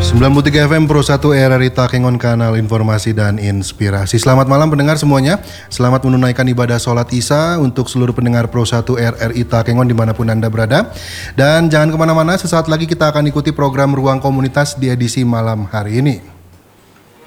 93 FM Pro 1 RRI Takengon, kanal informasi dan inspirasi. Selamat malam pendengar semuanya. Selamat menunaikan ibadah sholat Isya untuk seluruh pendengar Pro 1 RRI Takengon dimanapun Anda berada. Dan jangan kemana-mana, sesaat lagi kita akan ikuti program Ruang Komunitas di edisi malam hari ini.